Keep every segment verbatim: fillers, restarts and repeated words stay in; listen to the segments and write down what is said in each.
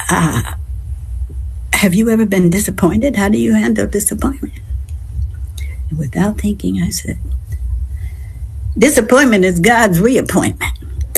uh, have you ever been disappointed? How do you handle disappointment? And without thinking, I said, disappointment is God's reappointment.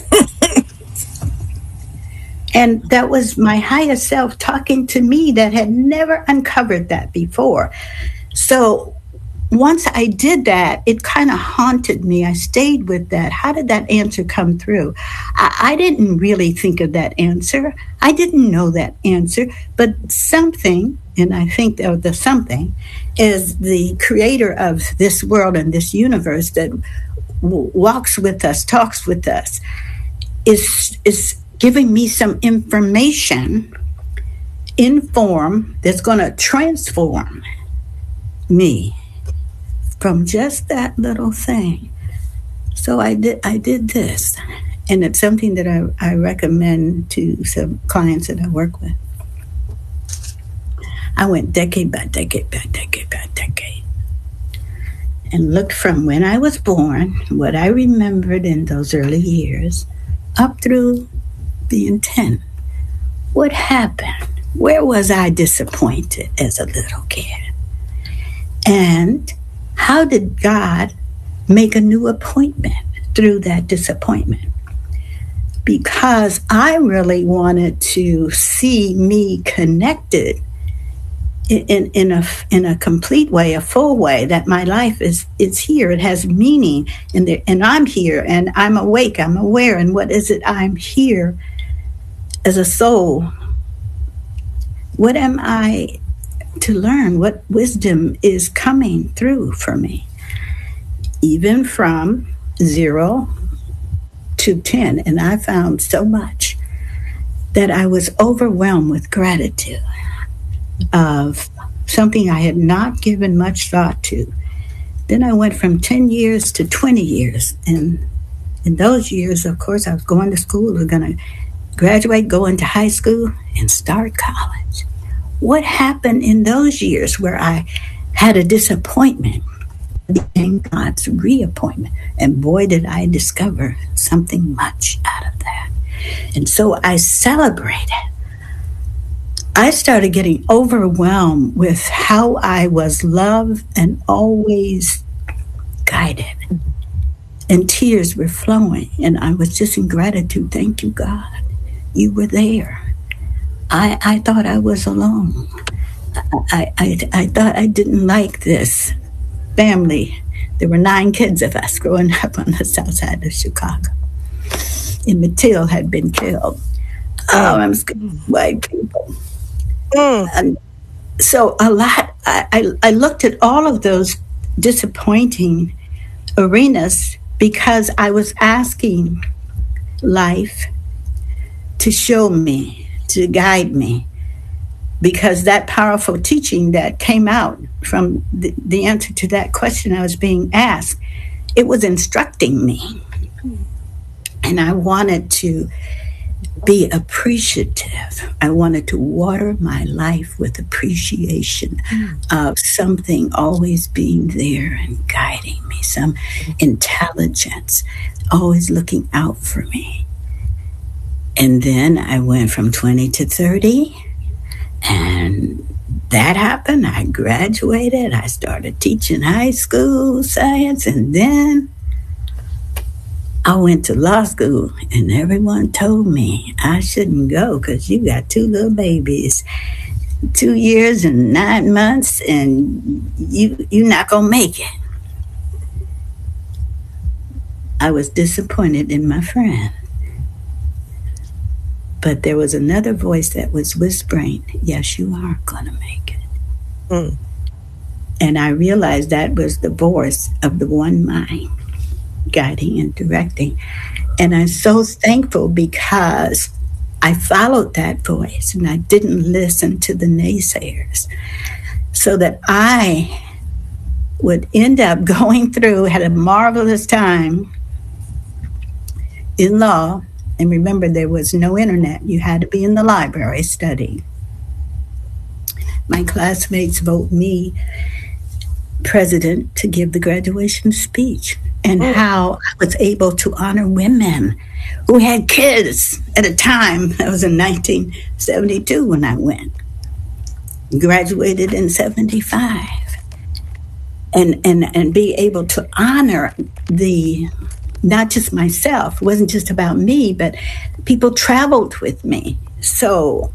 And that was my higher self talking to me that had never uncovered that before. So once I did that, it kind of haunted me. I stayed with that. How did that answer come through? I, I didn't really think of that answer. I didn't know that answer, but something, and I think that the something is the creator of this world and this universe that w- walks with us, talks with us, is, is giving me some information in form that's going to transform me from just that little thing. So I did I did this. And it's something that I, I recommend to some clients that I work with. I went decade by decade by decade by decade and looked from when I was born, what I remembered in those early years, up through being ten. What happened? Where was I disappointed as a little kid? And how did God make a new appointment through that disappointment? Because I really wanted to see me connected in, in, in a in a complete way, a full way, that my life is is here. It has meaning, and there, and I'm here, and I'm awake, I'm aware, and what is it? I'm here as a soul. What am I to learn? What wisdom is coming through for me? Even from zero to ten. And I found so much that I was overwhelmed with gratitude of something I had not given much thought to. Then I went from ten years to twenty years. And in those years, of course, I was going to school, or going to graduate, go into high school, and start college. What happened in those years where I had a disappointment became God's reappointment? And boy, did I discover something much out of that. And so I celebrated. I started getting overwhelmed with how I was loved and always guided. And tears were flowing. And I was just in gratitude. Thank you, God. You were there. I, I thought I was alone. I, I, I thought I didn't like this family. There were nine kids of us growing up on the south side of Chicago. Emmett Till had been killed. Oh, I'm scared of white people. Mm. And so a lot, I, I, I looked at all of those disappointing arenas because I was asking life to show me, to guide me, because that powerful teaching that came out from the, the answer to that question I was being asked, it was instructing me. And I wanted to be appreciative. I wanted to water my life with appreciation of something always being there and guiding me, some intelligence always looking out for me. And then I went from twenty to thirty, and that happened. I graduated. I started teaching high school science, and then I went to law school, and everyone told me I shouldn't go because you got two little babies, two years and nine months, and you, you're not going to make it. I was disappointed in my friend. But there was another voice that was whispering, yes, you are going to make it. Mm. And I realized that was the voice of the one mind, guiding and directing. And I'm so thankful because I followed that voice and I didn't listen to the naysayers, so that I would end up going through, had a marvelous time in law. And remember, there was no internet. You had to be in the library studying. My classmates vote me president to give the graduation speech, and Oh. how I was able to honor women who had kids at a time. That was in nineteen seventy-two when I went. Graduated in seventy-five. And, and, and be able to honor the, not just myself, it wasn't just about me, but people traveled with me. So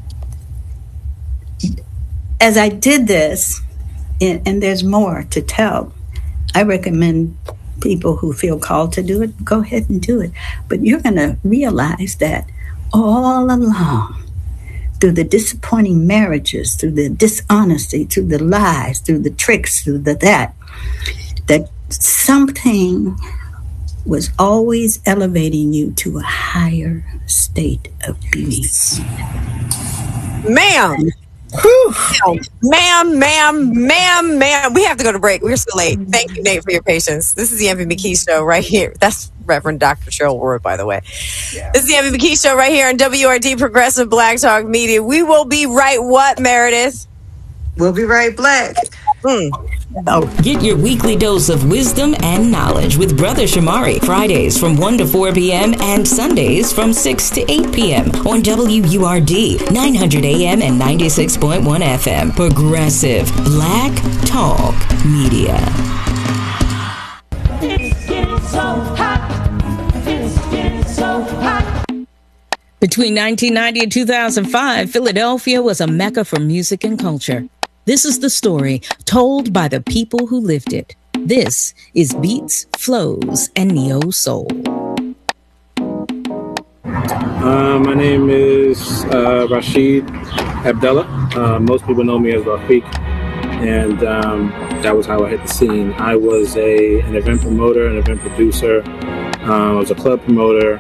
as I did this, and, and there's more to tell, I recommend people who feel called to do it, go ahead and do it. But you're going to realize that all along, through the disappointing marriages, through the dishonesty, through the lies, through the tricks, through the that, that something was always elevating you to a higher state of beauty. Ma'am. Whew. Ma'am, ma'am, ma'am, ma'am. We have to go to break. We're so late. Thank you, Nate, for your patience. This is the Envy McKee Show right here. That's Reverend Doctor Cheryl Ward, by the way. Yeah. This is the Envy McKee Show right here on W R D Progressive Black Talk Media. We will be right what, Meredith? We'll be right black. Hmm. Oh. Get your weekly dose of wisdom and knowledge with Brother Shamari, Fridays from one to four p.m. and Sundays from six to eight p.m. on W U R D, nine hundred A M and ninety-six point one F M. Progressive Black Talk Media. It's getting so hot. It's getting so hot. Between nineteen ninety and two thousand five, Philadelphia was a mecca for music and culture. This is the story told by the people who lived it. This is Beats, Flows, and Neo Soul. Uh, my name is uh, Rashid Abdullah. Uh, most people know me as Rafiq, and um, that was how I hit the scene. I was a an event promoter, an event producer. Uh, I was a club promoter,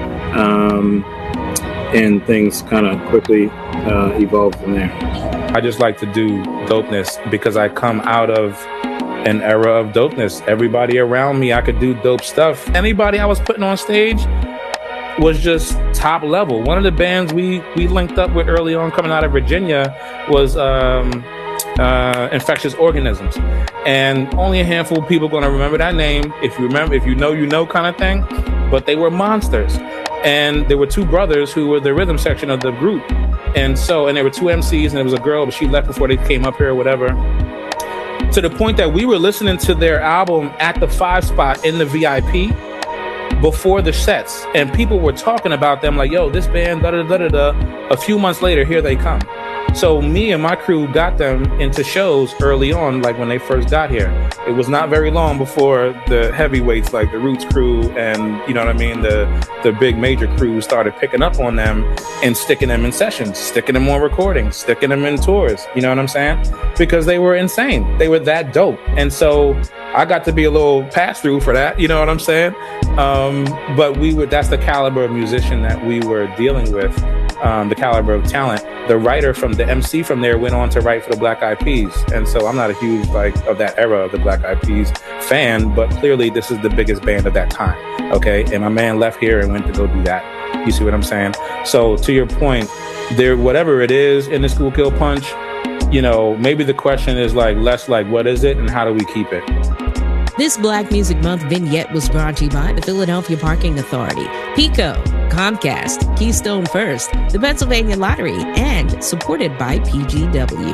um, and things kind of quickly uh, evolved from there. I just like to do dopeness because I come out of an era of dopeness. Everybody around me, I could do dope stuff. Anybody I was putting on stage was just top level. One of the bands we we linked up with early on coming out of Virginia was um, uh, Infectious Organisms. And only a handful of people are going to remember that name. If you remember, if you know, you know kind of thing. But they were monsters. And there were two brothers who were the rhythm section of the group. And so, and there were two M Cs, and there was a girl, but she left before they came up here or whatever. To the point that we were listening to their album at the five spot in the V I P before the sets. And people were talking about them like, yo, this band, da da da da da. A few months later, here they come. So me and my crew got them into shows early on, like when they first got here. It was not very long before the heavyweights, like the Roots crew and, you know what I mean, the the big major crews started picking up on them and sticking them in sessions, sticking them on recordings, sticking them in tours, you know what I'm saying? Because they were insane. They were that dope. And so I got to be a little pass-through for that, you know what I'm saying? Um, but we were, that's the caliber of musician that we were dealing with. Um, the caliber of talent. The writer from the M C from there went on to write for the Black Eyed Peas, and so I'm not a huge like of that era of the Black Eyed Peas fan, but clearly this is the biggest band of that time. Okay, and my man left here and went to go do that. You see what I'm saying? So to your point, there, whatever it is in the Schuylkill Punch, you know, maybe the question is like less like what is it and how do we keep it? This Black Music Month vignette was brought to you by the Philadelphia Parking Authority, PECO, Comcast, Keystone First, the Pennsylvania Lottery, and supported by P G W.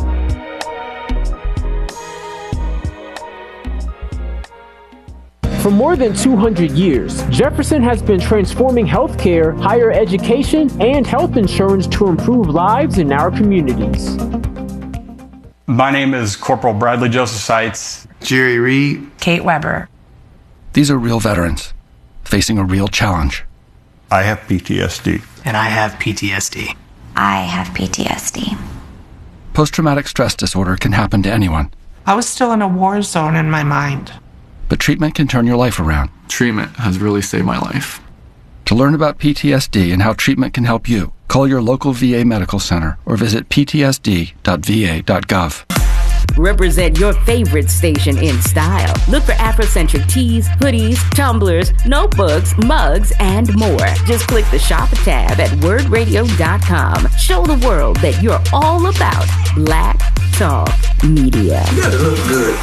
For more than two hundred years, Jefferson has been transforming healthcare, higher education, and health insurance to improve lives in our communities. My name is Corporal Bradley Joseph Seitz. Jerry Reed. Kate Weber. These are real veterans facing a real challenge. I have P T S D. And I have P T S D. I have P T S D. Post-traumatic stress disorder can happen to anyone. I was still in a war zone in my mind. But treatment can turn your life around. Treatment has really saved my life. To learn about P T S D and how treatment can help you, call your local V A medical center or visit p t s d dot v a dot gov. Represent your favorite station in style. Look for Afrocentric tees, hoodies, tumblers, notebooks, mugs, and more. Just click the shop tab at word radio dot com. Show the world that you're all about Black Talk Media. You gotta look good.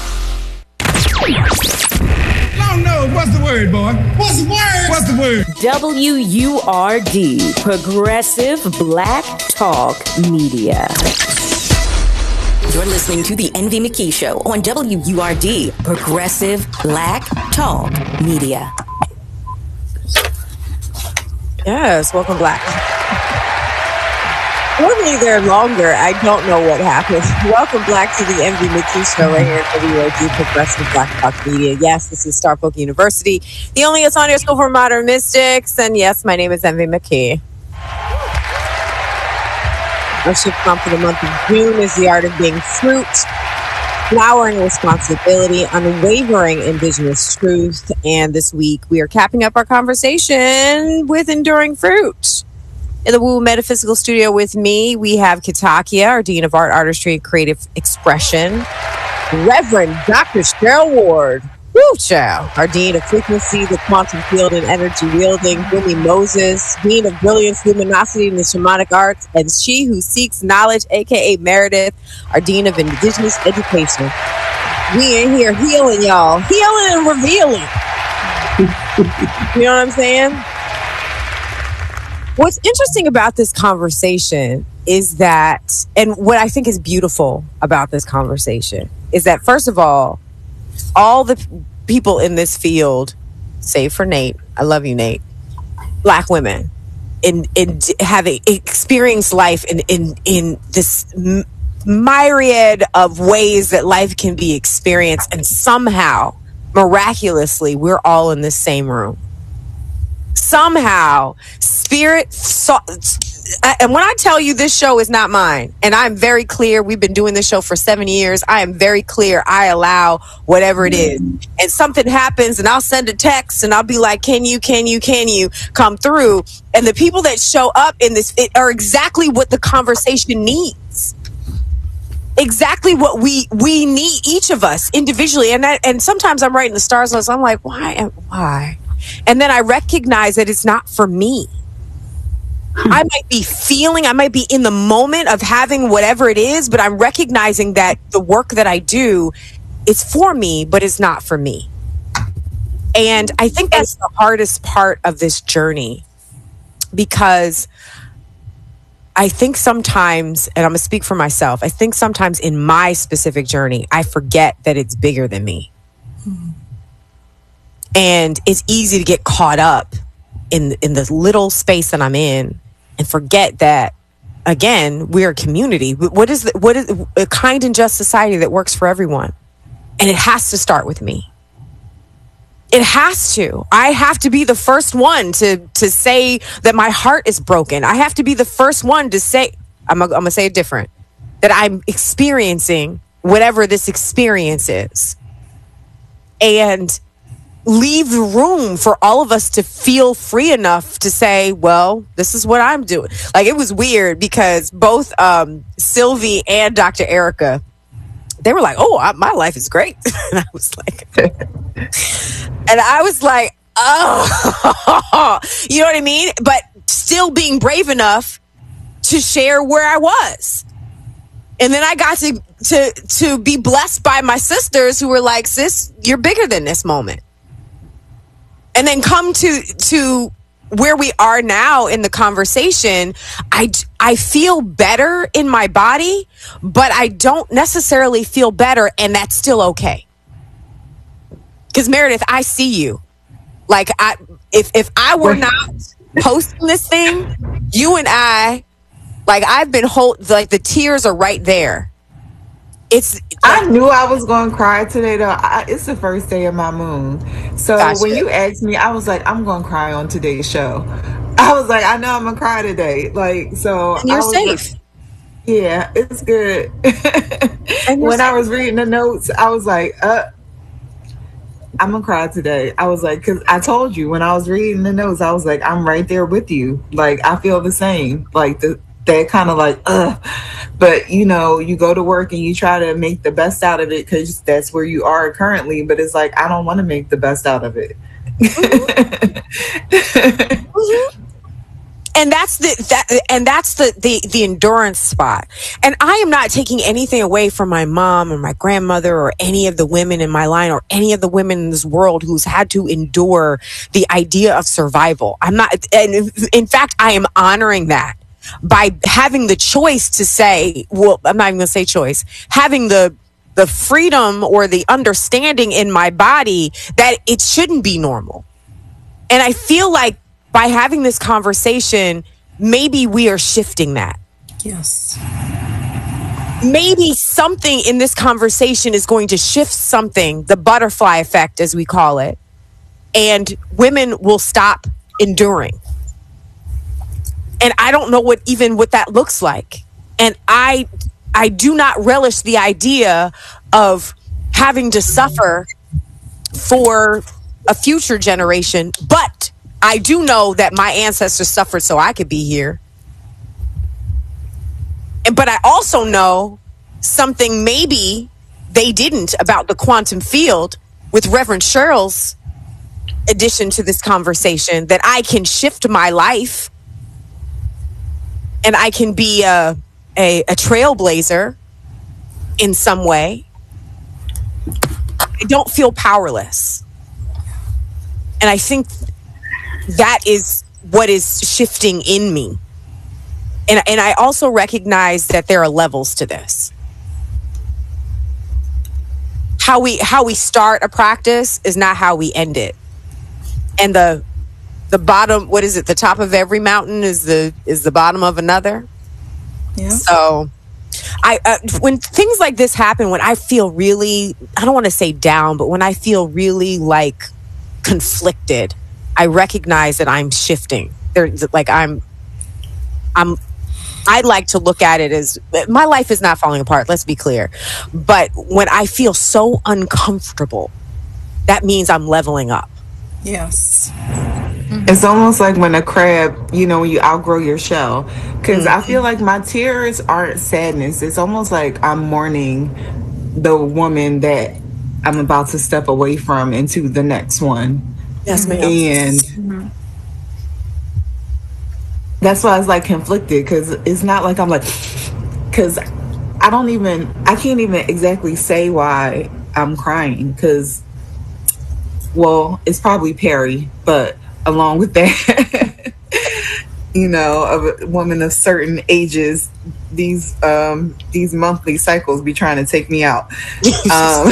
Long nose, what's the word, boy? What's the word? What's the word? W U R D, Progressive Black Talk Media. You're listening to The Envy McKee Show on W U R D, Progressive Black Talk Media. Yes, welcome back. We'll be there longer. I don't know what happened. Welcome back to the Envy McKee Show right here at W U R D, Progressive Black Talk Media. Yes, this is Starfolk University, the only Asana School for Modern Mystics. And yes, my name is Envy McKee. Our shift prompt for the month of June is the art of being fruit, flowering responsibility, unwavering indigenous truth. And this week we are capping up our conversation with enduring fruit. In the Woo Metaphysical Studio with me, we have Kitakia, our Dean of Art, Artistry, and Creative Expression. Reverend Doctor Cheryl Ward, woo child, our Dean of Frequency, the Quantum Field and Energy Wielding, Bumi Moses, Dean of Brilliance, Luminosity, and the Shamanic Arts, and she who seeks knowledge, aka Meredith, our Dean of Indigenous Education. We in here healing, y'all. Healing and revealing. You know what I'm saying? What's interesting about this conversation is that, and what I think is beautiful about this conversation is that, first of all, all the people in this field, save for Nate, I love you, Nate, Black women, in in have experienced life in in in this m- myriad of ways that life can be experienced, and somehow, miraculously, we're all in this same room. Somehow, spirit saw, and when I tell you this show is not mine, and I'm very clear, we've been doing this show for seven years, I am very clear, I allow whatever it is, and something happens, and I'll send a text, and I'll be like, can you, can you, can you come through, and the people that show up in this it are exactly what the conversation needs. Exactly what we we need, each of us individually, and that, and sometimes I'm writing the stars list, I'm like, why, why? And then I recognize that it's not for me. I might be feeling, I might be in the moment of having whatever it is, but I'm recognizing that the work that I do is for me, but it's not for me. And I think that's the hardest part of this journey, because I think sometimes, and I'm going to speak for myself, I think sometimes in my specific journey, I forget that it's bigger than me. Mm-hmm. And it's easy to get caught up in in the little space that I'm in and forget that, again, we're a community. What is the, what is a kind and just society that works for everyone? And it has to start with me. It has to. I have to be the first one to to say that my heart is broken. I have to be the first one to say, I'm, I'm going to say it different, that I'm experiencing whatever this experience is. And leave the room for all of us to feel free enough to say, well, this is what I'm doing. Like, it was weird because both um, Sylvie and Doctor Erica, they were like, oh, I, my life is great. And I was like, and I was like, oh, you know what I mean? But still being brave enough to share where I was. And then I got to, to, to be blessed by my sisters who were like, sis, you're bigger than this moment. And then come to to where we are now in the conversation, I, I feel better in my body, but I don't necessarily feel better, and that's still okay. Because Meredith, I see you. Like, I if if I were not posting this thing, you and I, like, I've been hold like the tears are right there. It's. Like, I knew I was going to cry today, though. I, it's the first day of my moon. So gotcha. When you asked me, I was like, I'm going to cry on today's show. I was like, I know I'm going to cry today. Like, so. And you're I was safe. Like, yeah, it's good. And when safe. I was reading the notes, I was like, uh, I'm going to cry today. I was like, because I told you when I was reading the notes, I was like, I'm right there with you. Like, I feel the same. Like, the that kind of like, ugh. But, you know, you go to work and you try to make the best out of it because that's where you are currently. But it's like, I don't want to make the best out of it. Mm-hmm. And that's the that and that's the, the the endurance spot. And I am not taking anything away from my mom or my grandmother or any of the women in my line or any of the women in this world who's had to endure the idea of survival. I'm not, and in fact, I am honoring that by having the choice to say, well, I'm not even going to say choice, having the the freedom or the understanding in my body that it shouldn't be normal. And I feel like by having this conversation, maybe we are shifting that. Yes. Maybe something in this conversation is going to shift something, the butterfly effect, as we call it, and women will stop enduring. And I don't know what even what that looks like. And I, I do not relish the idea of having to suffer for a future generation, but I do know that my ancestors suffered so I could be here. And, but I also know something maybe they didn't about the quantum field with Reverend Cheryl's addition to this conversation, that I can shift my life and I can be a, a, a trailblazer in some way. I don't feel powerless. And I think that is what is shifting in me. And, and I also recognize that there are levels to this. How we how we start a practice is not how we end it. And the the bottom, what is it? The top of every mountain is the is the bottom of another. Yeah. So I uh, when things like this happen, when I feel really, I don't want to say down, but when I feel really like conflicted, I recognize that I'm shifting. There's like I'm, I'm, I like to look at it as my life is not falling apart. Let's be clear. But when I feel so uncomfortable, that means I'm leveling up. Yes. It's almost like when a crab, you know, when you outgrow your shell. Because mm-hmm. I feel like my tears aren't sadness. It's almost like I'm mourning the woman that I'm about to step away from into the next one. Yes, ma'am. And mm-hmm. that's why I was like conflicted, because it's not like I'm like, because I don't even, I can't even exactly say why I'm crying, because, well, it's probably Perry, but along with that, you know, of a woman of certain ages, these um, these monthly cycles be trying to take me out. Um,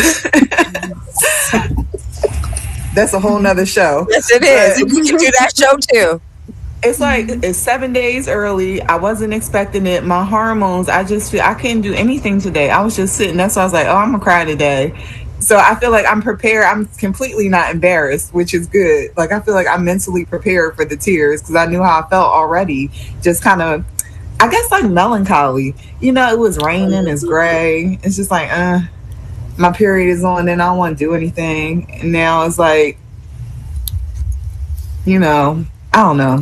that's a whole nother show. Yes, it is. But, we can do that show too. It's like it's seven days early. I wasn't expecting it. My hormones, I just feel I couldn't do anything today. I was just sitting. That's why I was like, oh, I'm gonna cry today. So I feel like I'm prepared. I'm completely not embarrassed, which is good. Like I feel like I'm mentally prepared for the tears because I knew how I felt already. Just kind of, I guess, like melancholy. You know, it was raining. It's gray. It's just like, uh, my period is on, and I don't want to do anything. And now it's like, you know, I don't know.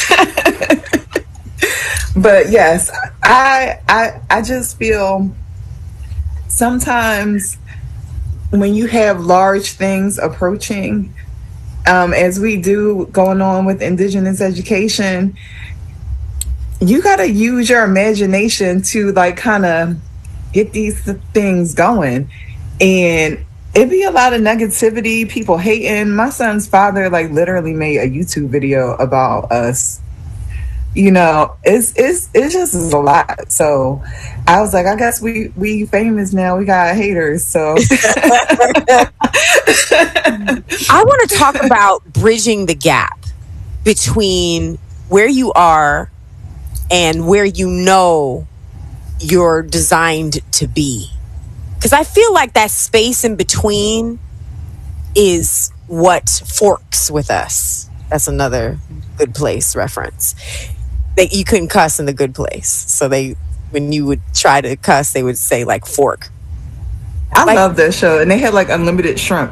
But yes, I I I just feel sometimes when you have large things approaching, um, as we do going on with Indigenous education, you got to use your imagination to like kind of get these things going. And it'd be a lot of negativity, people hating. My son's father like literally made a YouTube video about us. You know, it's it's it's just is a lot. So I was like, I guess we we famous now. We got haters. So I want to talk about bridging the gap between where you are and where you know you're designed to be. Because I feel like that space in between is what forks with us. That's another Good Place reference. That you couldn't cuss in The Good Place. So they, when you would try to cuss, they would say like fork. I like, love that show. And they had like unlimited shrimp.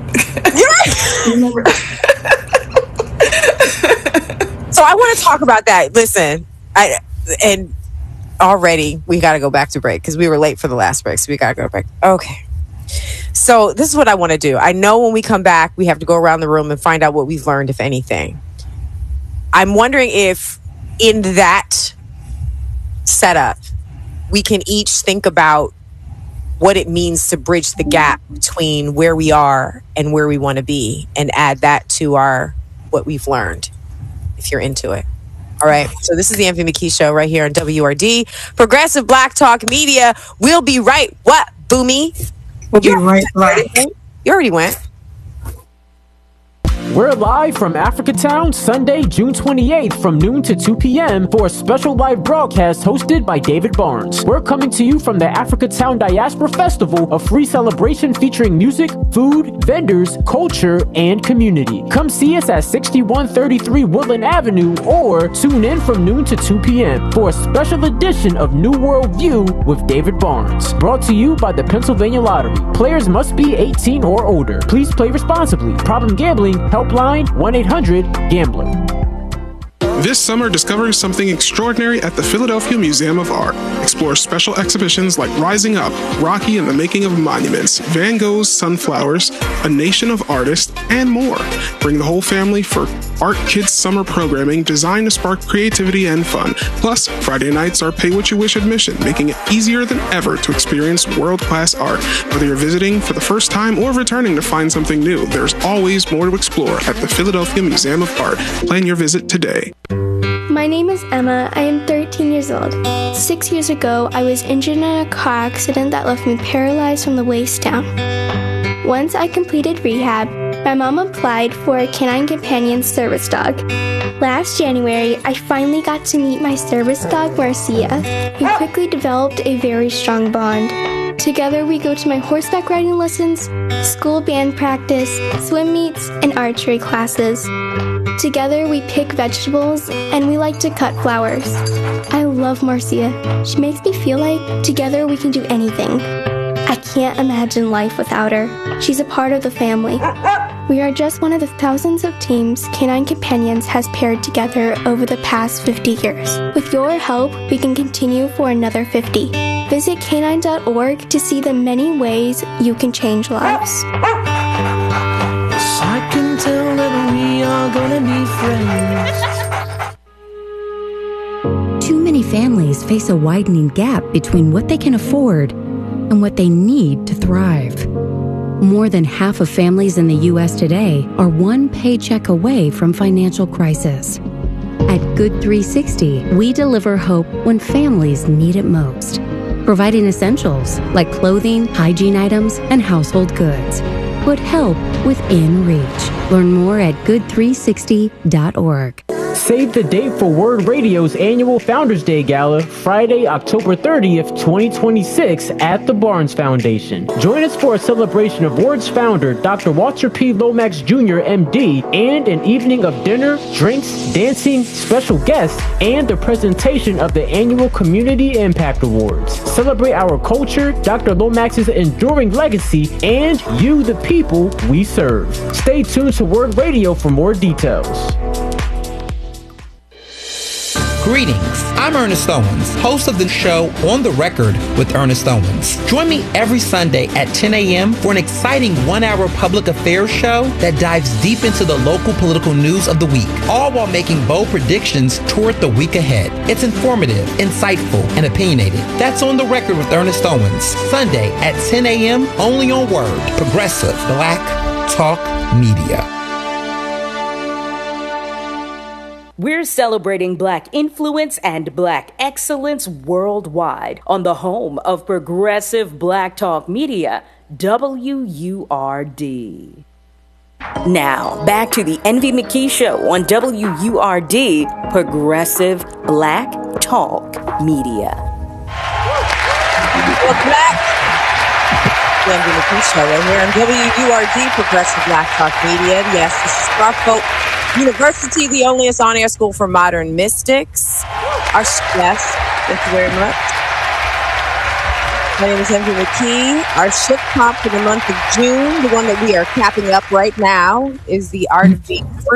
So I want to talk about that. Listen, I and already we got to go back to break because we were late for the last break, so we got to go to break. Okay. So this is what I want to do. I know when we come back, we have to go around the room and find out what we've learned, if anything. I'm wondering if in that setup, we can each think about what it means to bridge the gap between where we are and where we want to be and add that to our what we've learned, if you're into it. All right. So this is the Anthony McKee Show right here on W R D, Progressive Black Talk Media. We'll be right. What, Boomy? We'll be right back. You already went. We're live from Africatown Sunday, June twenty-eighth from noon to two p.m. for a special live broadcast hosted by David Barnes. We're coming to you from the Africatown Diaspora Festival, a free celebration featuring music, food, vendors, culture, and community. Come see us at sixty-one thirty-three Woodland Avenue or tune in from noon to two p.m. for a special edition of New World View with David Barnes. Brought to you by the Pennsylvania Lottery. Players must be eighteen or older. Please play responsibly. Problem gambling, helpline one eight hundred gambler. This summer, discover something extraordinary at the Philadelphia Museum of Art. Explore special exhibitions like Rising Up, Rocky and the Making of Monuments, Van Gogh's Sunflowers, A Nation of Artists, and more. Bring the whole family for Art Kids summer programming designed to spark creativity and fun. Plus, Friday nights are pay what you wish admission, making it easier than ever to experience world-class art. Whether you're visiting for the first time or returning to find something new, there's always more to explore at the Philadelphia Museum of Art. Plan your visit today. My name is Emma. I am thirteen years old. Six years ago, I was injured in a car accident that left me paralyzed from the waist down. Once I completed rehab, my mom applied for a Canine Companion service dog. Last January, I finally got to meet my service dog, Marcia. We quickly developed a very strong bond. Together, we go to my horseback riding lessons, school band practice, swim meets, and archery classes. Together, we pick vegetables, and we like to cut flowers. I love Marcia. She makes me feel like together we can do anything. I can't imagine life without her. She's a part of the family. We are just one of the thousands of teams Canine Companions has paired together over the past fifty years. With your help, we can continue for another fifty. Visit canine dot org to see the many ways you can change lives. Yes, I can tell that we are gonna be friends. Too many families face a widening gap between what they can afford and what they need to thrive. More than half of families in the U S today are one paycheck away from financial crisis. At Good three sixty, we deliver hope when families need it most, providing essentials like clothing, hygiene items, and household goods. Put help within reach. Learn more at good three sixty dot org. Save the date for Word Radio's annual Founders Day Gala, Friday, October thirtieth, twenty twenty-six at the Barnes Foundation. Join us for a celebration of Word's founder, Doctor Walter P. Lomax Junior M D, and an evening of dinner, drinks, dancing, special guests, and the presentation of the annual Community Impact Awards. Celebrate our culture, Doctor Lomax's enduring legacy, and you, the people we serve. Stay tuned to Word Radio for more details. Greetings, I'm Ernest Owens, host of the show On the Record with Ernest Owens. Join me every Sunday at ten a.m. for an exciting one-hour public affairs show that dives deep into the local political news of the week, all while making bold predictions toward the week ahead. It's informative, insightful, and opinionated. That's On the Record with Ernest Owens, Sunday at ten a.m. only on Word, Progressive Black Talk Media. We're celebrating Black influence and Black excellence worldwide on the home of Progressive Black Talk Media, W U R D. Now, back to the Envy McKee Show on W U R D, Progressive Black Talk Media. Welcome back. The Envy McKee Show right here on W U R D, Progressive Black Talk Media. Yes, this is Sparkboat University, the only on-air school for modern mystics. Our yes, thank you very much. My name is Envy McKee. Our shift pop for the month of June, the one that we are capping up right now, is the Art of Being Fruit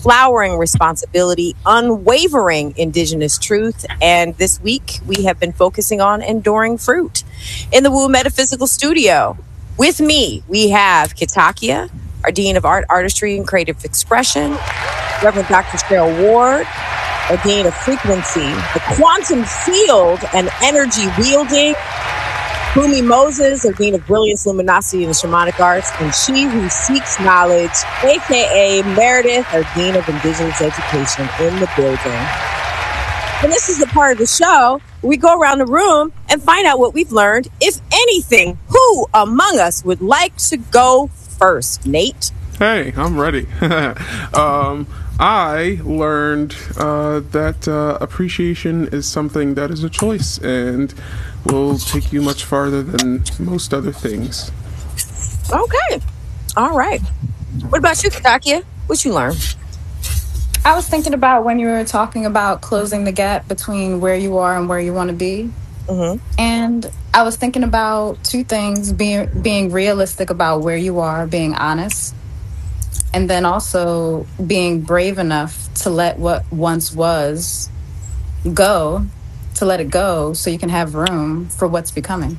flowering responsibility, unwavering Indigenous truth, and this week we have been focusing on enduring fruit. In the Woo Metaphysical Studio, with me, we have Kitakia, our Dean of Art, Artistry, and Creative Expression, Reverend Doctor Cheryl Ward, our Dean of Frequency, the Quantum Field and Energy Wielding, Bumi Moses, our Dean of Brilliance, Luminosity, and the Shamanic Arts, and She Who Seeks Knowledge, a k a. Meredith, our Dean of Indigenous Education, in the building. And this is the part of the show where we go around the room and find out what we've learned, if anything. Who among us would like to go first? Nate? Hey, I'm ready. um, I learned uh, that uh, appreciation is something that is a choice and will take you much farther than most other things. Okay. All right. What about you, Kitakia? What you learn? I was thinking about when you were talking about closing the gap between where you are and where you want to be. Mm-hmm. And I was thinking about two things: being being realistic about where you are, being honest, and then also being brave enough to let what once was go, to let it go so you can have room for what's becoming.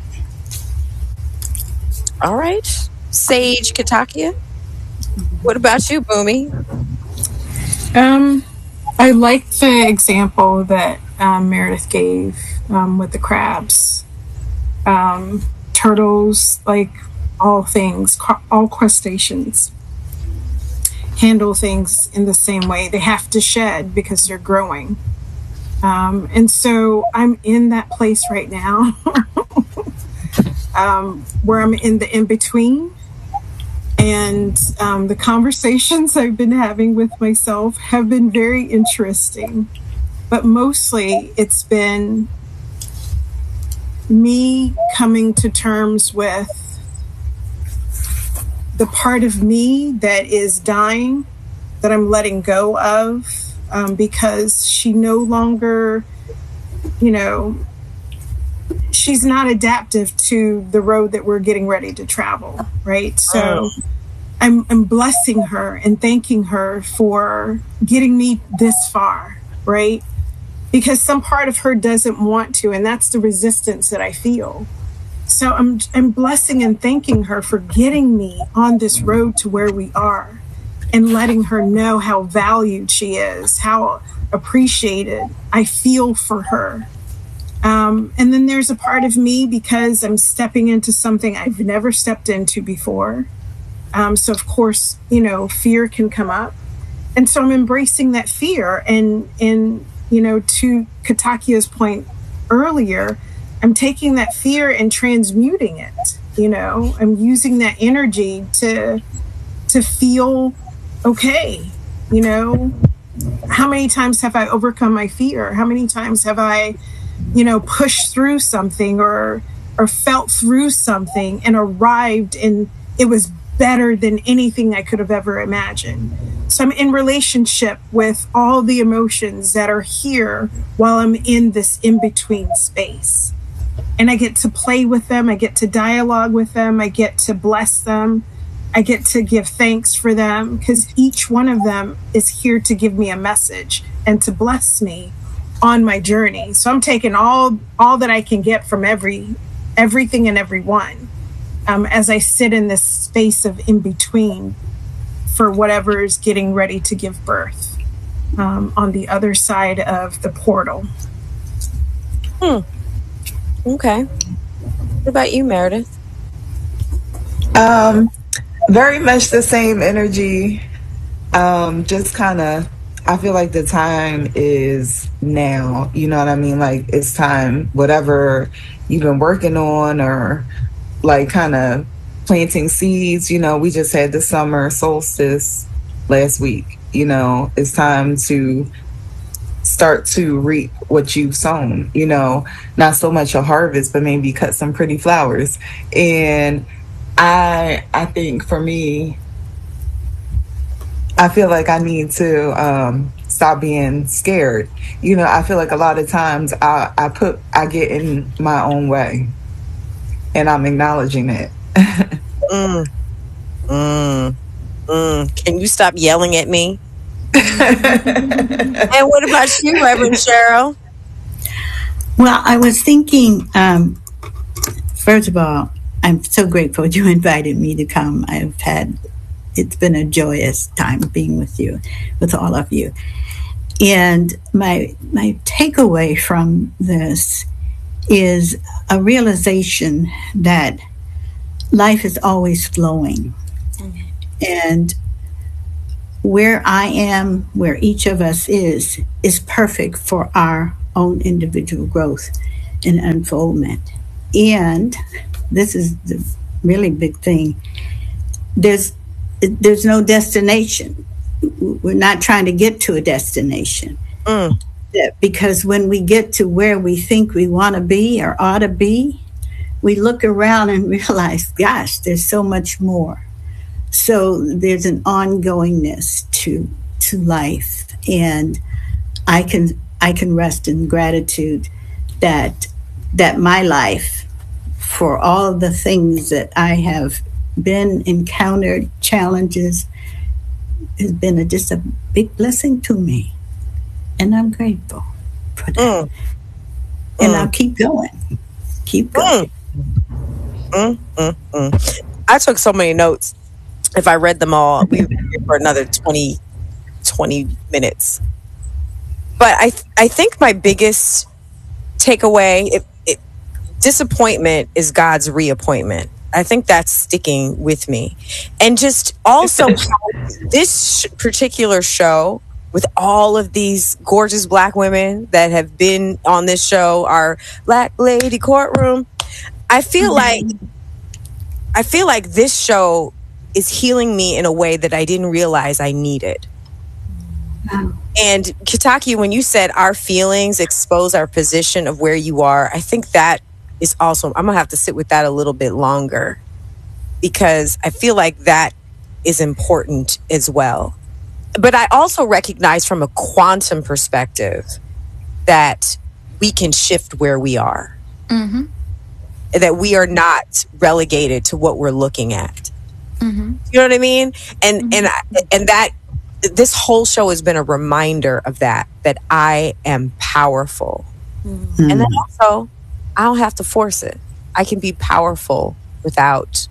All right. Sage Kitakia? What about you, Bumi? Um, I like the example that um, Meredith gave um, with the crabs. Um, turtles, like all things, all crustaceans, handle things in the same way. They have to shed because they're growing. Um, and so I'm in that place right now um, where I'm in the in-between. And um, the conversations I've been having with myself have been very interesting. But mostly it's been me coming to terms with the part of me that is dying, that I'm letting go of, um, because she no longer, you know, she's not adaptive to the road that we're getting ready to travel, right? So oh. I'm, I'm blessing her and thanking her for getting me this far, right? Because some part of her doesn't want to, and that's the resistance that I feel. So I'm I'm blessing and thanking her for getting me on this road to where we are and letting her know how valued she is, how appreciated I feel for her. Um, and then there's a part of me, because I'm stepping into something I've never stepped into before. Um, so, of course, you know, fear can come up. And so I'm embracing that fear. And, and you know, to Kitakia's point earlier, I'm taking that fear and transmuting it. You know, I'm using that energy to to feel okay. You know, how many times have I overcome my fear? How many times have I, you know, pushed through something or or felt through something and arrived, and it was better than anything I could have ever imagined. So I'm in relationship with all the emotions that are here while I'm in this in-between space. And I get to play with them. I get to dialogue with them. I get to bless them. I get to give thanks for them, because each one of them is here to give me a message and to bless me on my journey. So I'm taking all all that I can get from every everything and everyone um, as I sit in this space of in between for whatever is getting ready to give birth um, on the other side of the portal. Hmm. Okay. What about you, Meredith? Um, very much the same energy. Um, just kind of, I feel like the time is now. You know what I mean? Like, it's time, whatever you've been working on or like kind of planting seeds. You know, we just had the summer solstice last week. You know, it's time to start to reap what you've sown, you know, not so much a harvest, but maybe cut some pretty flowers. And I I think for me, I feel like I need to um, stop being scared. You know, I feel like a lot of times I, I put, I get in my own way, and I'm acknowledging it. mm. Mm. Mm. Can you stop yelling at me? And what about you, Reverend Cheryl? Well, I was thinking, um, first of all, I'm so grateful you invited me to come. I've had, it's been a joyous time being with you, with all of you. And my my takeaway from this is a realization that life is always flowing. Mm-hmm. And where I am, where each of us is, is perfect for our own individual growth and unfoldment. And this is the really big thing. There's there's no destination. We're not trying to get to a destination. Mm. Because when we get to where we think we want to be or ought to be, we look around and realize, gosh, there's so much more. So there's an ongoingness to to life, and I can I can rest in gratitude that that my life, for all of the things that I have been encountered, challenges, has been a, just a big blessing to me, and I'm grateful for that. Mm. And mm. I'll keep going, keep going. Mm. Mm, mm, mm. I took so many notes. If I read them all, we would be here for another twenty, twenty minutes. But I, th- I think my biggest takeaway, it, it, disappointment is God's reappointment. I think that's sticking with me. And just also how this sh- particular show, with all of these gorgeous Black women that have been on this show, our Black Lady Courtroom, I feel mm-hmm. like I feel like this show is healing me in a way that I didn't realize I needed. Wow. And Kitaki, when you said our feelings expose our position of where you are, I think that is also, I'm gonna have to sit with that a little bit longer, because I feel like that is important as well. But I also recognize from a quantum perspective that we can shift where we are. Mm-hmm. That we are not relegated to what we're looking at. Mm-hmm. You know what I mean? And mm-hmm. and and that this whole show has been a reminder of that, that I am powerful. Mm-hmm. And then also, I don't have to force it. I can be powerful without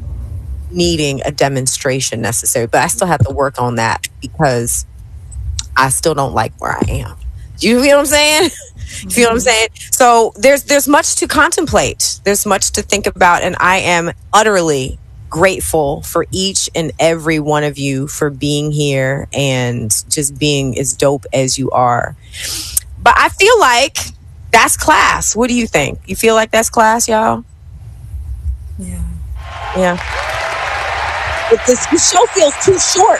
needing a demonstration necessary. But I still have to work on that, because I still don't like where I am. Do you feel what I'm saying? You feel what I'm saying? So there's there's much to contemplate. There's much to think about. And I am utterly grateful for each and every one of you for being here and just being as dope as you are. But I feel like that's class. What do you think? You feel like that's class, y'all? Yeah. Yeah. But this, this show feels too short.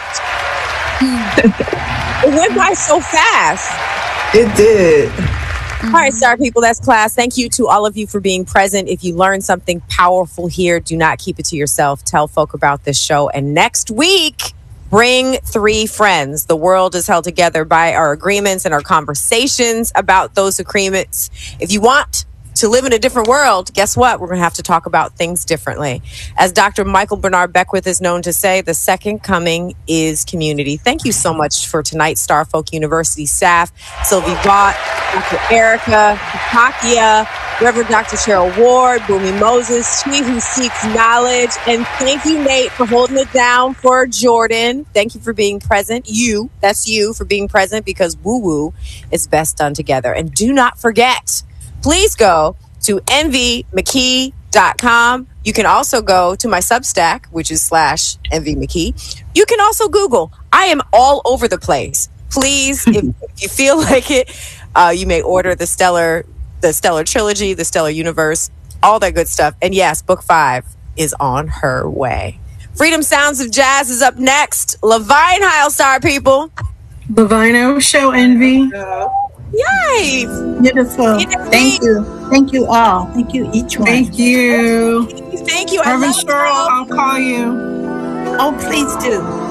It went by so fast. It did. All right, Star People, that's class. Thank you to all of you for being present. If you learned something powerful here, do not keep it to yourself. Tell folk about this show. And next week, bring three friends. The world is held together by our agreements and our conversations about those agreements. If you want to live in a different world, guess what? We're going to have to talk about things differently. As Doctor Michael Bernard Beckwith is known to say, the second coming is community. Thank you so much for tonight, Star Folk University staff, Sylvie Vaught, Doctor Erica, Kakia, Reverend Doctor Cheryl Ward, Boomy Moses, she who seeks knowledge, and thank you, Nate, for holding it down for Jordan. Thank you for being present. You, that's you, for being present, because woo-woo is best done together. And do not forget, please go to envy mckee dot com. You can also go to my Substack, which is slash envy mckee. You can also Google. I am all over the place. Please, if, if you feel like it, uh, you may order the Stellar, the Stellar Trilogy, the Stellar Universe, all that good stuff. And yes, book five is on her way. Freedom Sounds of Jazz is up next. Levine Heil, Star People. Levino, show Envy. Yay! Beautiful. Thank you. Thank you all. Thank you, each one. Thank you. Thank you. I Reverend love Cheryl, I'll call you. Oh, please do.